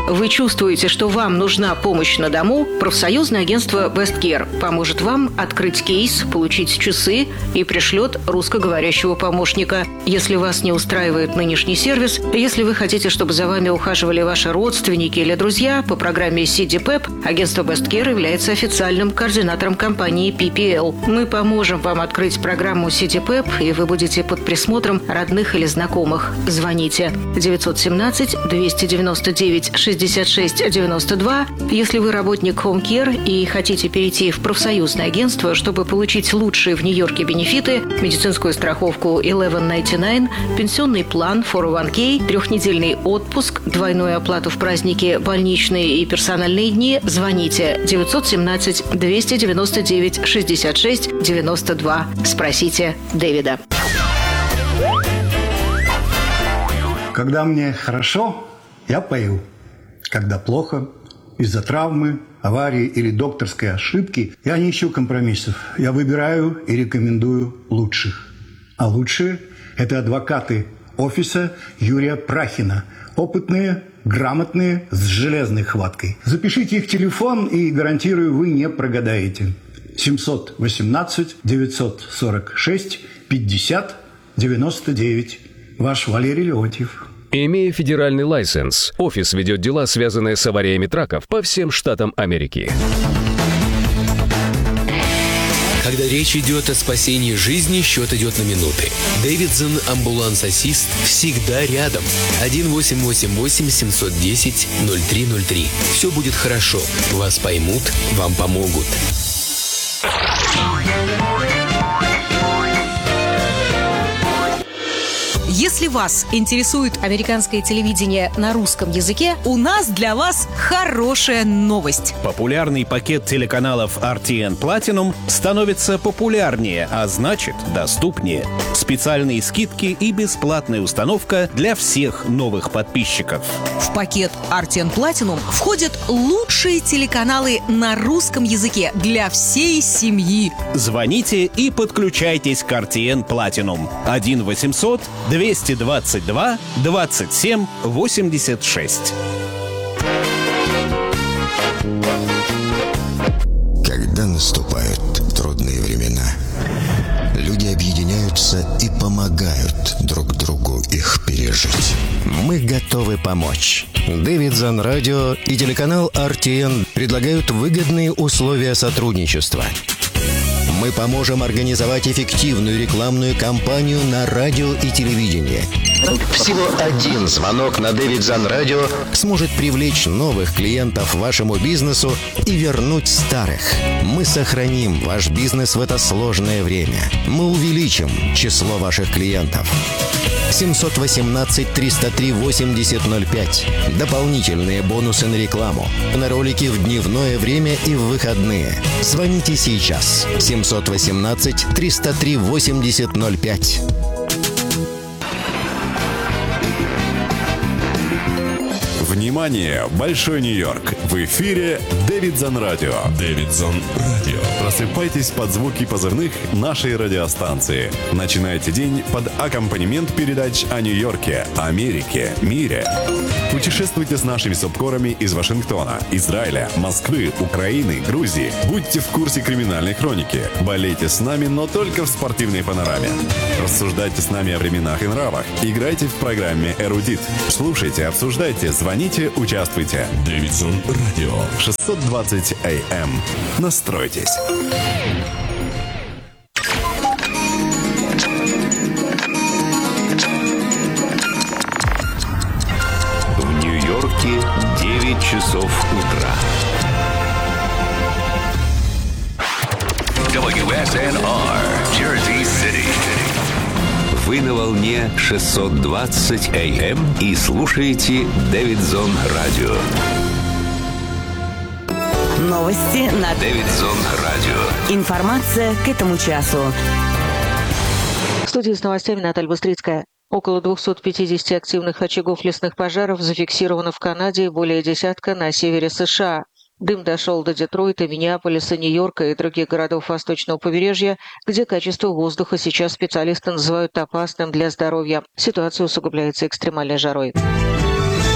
Вы чувствуете, что вам нужна помощь на дому? Профсоюзное агентство Best Care поможет вам открыть кейс, получить часы и пришлет русскоговорящего помощника. Если вас не устраивает нынешний сервис, если вы хотите, чтобы за вами ухаживали ваши родственники или друзья, по программе CDPEP агентство Best Care является официальным координатором компании PPL. Мы поможем вам открыть программу CDPEP, и вы будете под присмотром родных или знакомых. Звоните 917-299-66-92. Если вы работник Home Care и хотите перейти в профсоюзное агентство, чтобы получить лучшие в Нью-Йорке бенефиты, медицинскую страховку 1199, пенсионный план 401k, трехнедельный отпуск, двойную оплату в праздники, больничные и персональные дни, звоните 917-299-66-92. Спросите Дэвида. Когда мне хорошо, я пою. Когда плохо, из-за травмы, аварии или докторской ошибки, я не ищу компромиссов. Я выбираю и рекомендую лучших. А лучшие – это адвокаты офиса Юрия Прахина. Опытные, грамотные, с железной хваткой. Запишите их телефон, и, гарантирую, вы не прогадаете. 718-946-50-99. Ваш Валерий Леонтьев. Имея федеральный лайсенс, офис ведет дела, связанные с авариями траков по всем штатам Америки. Когда речь идет о спасении жизни, счет идет на минуты. Дэвидсон Амбуланс-Ассист всегда рядом. 1-888-710-0303. Все будет хорошо. Вас поймут, вам помогут. Если вас интересует американское телевидение на русском языке, у нас для вас хорошая новость. Популярный пакет телеканалов RTN Platinum становится популярнее, а значит, доступнее. Специальные скидки и бесплатная установка для всех новых подписчиков. В пакет RTN Platinum входят лучшие телеканалы на русском языке для всей семьи. Звоните и подключайтесь к RTN Platinum. 1-800-222-27-86. Когда наступают трудные времена, люди объединяются и помогают друг другу их пережить. Мы готовы помочь. Дэвидсон Радио и телеканал RTN предлагают выгодные условия сотрудничества. Мы поможем организовать эффективную рекламную кампанию на радио и телевидении. Всего один звонок на Дэвидсон Радио сможет привлечь новых клиентов вашему бизнесу и вернуть старых. Мы сохраним ваш бизнес в это сложное время. Мы увеличим число ваших клиентов. 718-303-8005. Дополнительные бонусы на рекламу. На ролики в дневное время и в выходные. Звоните сейчас. 718-303-8005. Внимание! Большой Нью-Йорк! В эфире Дэвидсон Радио. Дэвидсон Радио. Просыпайтесь под звуки позывных нашей радиостанции. Начинайте день под аккомпанемент передач о Нью-Йорке, Америке, мире. Путешествуйте с нашими субкорами из Вашингтона, Израиля, Москвы, Украины, Грузии. Будьте в курсе криминальной хроники. Болейте с нами, но только в спортивной панораме. Рассуждайте с нами о временах и нравах. Играйте в программе «Эрудит». Слушайте, обсуждайте, звоните, участвуйте. Дэвидсон Радио. 620 АМ. Настройтесь. В Нью-Йорке 9 часов утра. WSNR, Jersey City. Вы на волне 620 АМ и слушаете Дэвидсон Радио. Новости на Дэвидсон Радио. Информация к этому часу. В студии с новостями Наталья Быстрицкая. Около 250 активных очагов лесных пожаров зафиксировано в Канаде и более десятка на севере США. Дым дошел до Детройта, Миннеаполиса, Нью-Йорка и других городов восточного побережья, где качество воздуха сейчас специалисты называют опасным для здоровья. Ситуация усугубляется экстремальной жарой.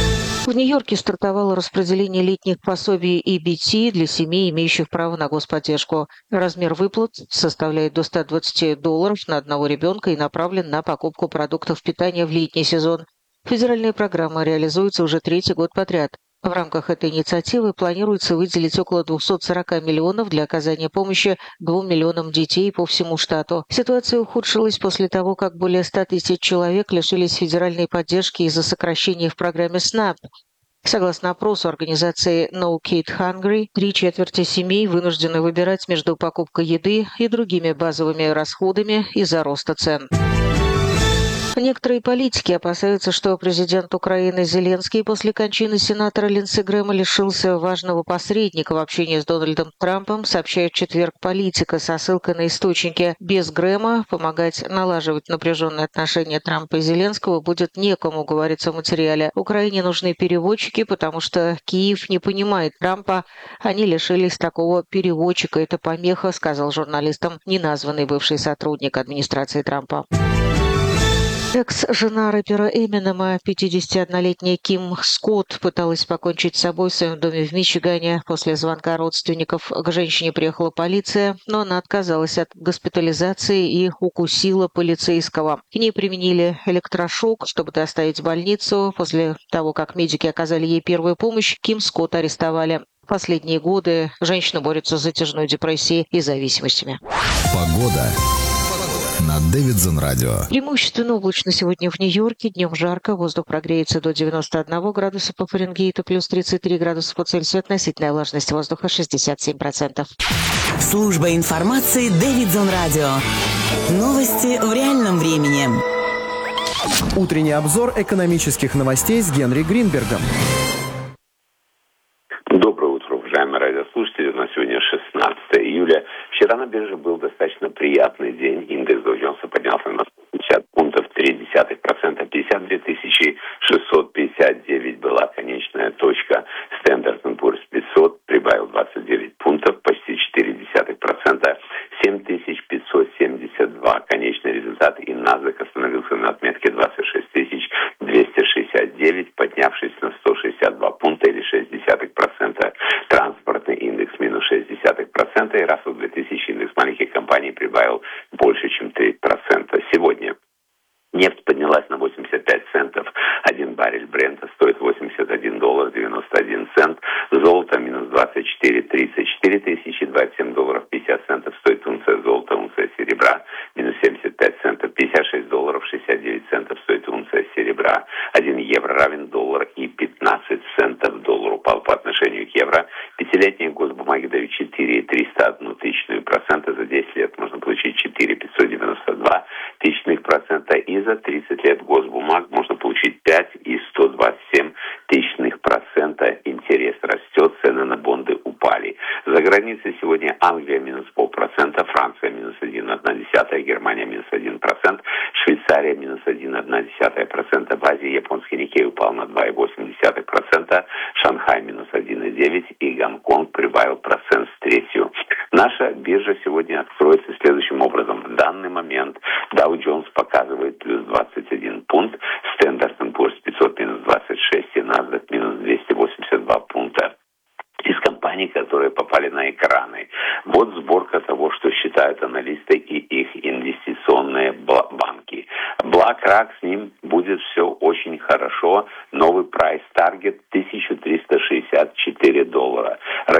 В Нью-Йорке стартовало распределение летних пособий EBT для семей, имеющих право на господдержку. Размер выплат составляет до $120 на одного ребенка и направлен на покупку продуктов питания в летний сезон. Федеральная программа реализуется уже третий год подряд. В рамках этой инициативы планируется выделить около 240 миллионов для оказания помощи 2 миллионам детей по всему штату. Ситуация ухудшилась после того, как более 100 тысяч человек лишились федеральной поддержки из-за сокращения в программе SNAP. Согласно опросу организации No Kid Hungry, 3/4 семей вынуждены выбирать между покупкой еды и другими базовыми расходами из-за роста цен. Некоторые политики опасаются, что президент Украины Зеленский после кончины сенатора Линдси Грэма лишился важного посредника в общении с Дональдом Трампом, сообщает в четверг Политика со ссылкой на источники. Без Грэма помогать налаживать напряженные отношения Трампа и Зеленского будет некому, говорится в материале. Украине нужны переводчики, потому что Киев не понимает Трампа. Они лишились такого переводчика. Это помеха, сказал журналистам неназванный бывший сотрудник администрации Трампа. Экс-жена рэпера Эминема, 51-летняя Ким Скотт, пыталась покончить с собой в своем доме в Мичигане. После звонка родственников к женщине приехала полиция, но она отказалась от госпитализации и укусила полицейского. К ней применили электрошок, чтобы доставить в больницу. После того, как медики оказали ей первую помощь, Ким Скотт арестовали. В последние годы женщина борется с затяжной депрессией и зависимостями. Погода на Дэвидсон Радио. Преимущественно облачно сегодня в Нью-Йорке. Днем жарко. Воздух прогреется до 91 градуса по Фаренгейту, плюс 33 градуса по Цельсию. Относительная влажность воздуха 67%. Служба информации Дэвидсон Радио. Новости в реальном времени. Утренний обзор экономических новостей с Генри Гринбергом. Доброе утро, уважаемые радиослушатели. У нас сегодня 16 июля. Вчера на бирже был достаточно приятный день. Индекс Доу Джонса поднялся на 50 пунктов 0,3%. 52 659 была конечная точка. Standard & Poor's 500 прибавил 29 пунктов, почти 0,4%. 7572 конечный результат. И NASDAQ остановился на отметке 26 269, поднявшись на 162 пункта или 0,6%. Транспортный индекс минус 0,6%. И Russell 2000 индекс маленьких компаний прибавил больше, чем 3%. Сегодня нефть поднялась на 85 центов. 1 баррель Брента стоит $81.91. Золото минус 24.30. 4027 долларов 50 центов стоит унция золота. Унция серебра минус 75 центов. $56.69 стоит унция серебра. 1 евро равен $1.15. Доллар упал по отношению к евро. Пятилетние госбумаги дают 4,301%. За 10 лет можно получить 4,592%. И за 30 лет госбумаг можно получить 5,127%. Интерес растет, цены на бонды упали. За границей сегодня Англия минус 0,5%, Франция минус 1,1%, Германия минус 1%, Швейцария минус 1,1%. В Азии японский Никей упал на 2,8%, Шанхай минус 1,9% и Гонконг прибавил 1,3%. Наша биржа сегодня откроется следующим образом. В данный момент Dow Jones показывает плюс 21 пункт, Standard & Poor's 500 минус 26 и NASDAQ минус 282 пункта. Из компаний, которые попали на экраны. Вот сборка того, что считают аналисты и их инвестиционные банки. BlackRock, с ним будет все очень хорошо. Новый прайс-таргет $1300